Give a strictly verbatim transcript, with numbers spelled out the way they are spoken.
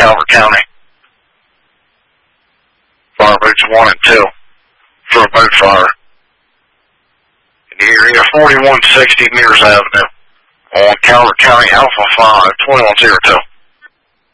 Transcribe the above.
Calvert County. Fire boats one and two for a boat fire. In the area, forty-one sixty Mears Avenue on Calvert County Alpha five, twenty-one zero two.